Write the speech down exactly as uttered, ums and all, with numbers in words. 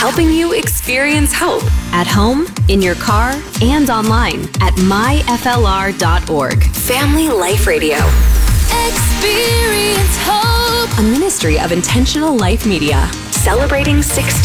helping you experience hope at home, in your car, and online at my f l r dot org. Family Life Radio. Experience hope. A ministry of Intentional Life Media, celebrating sixty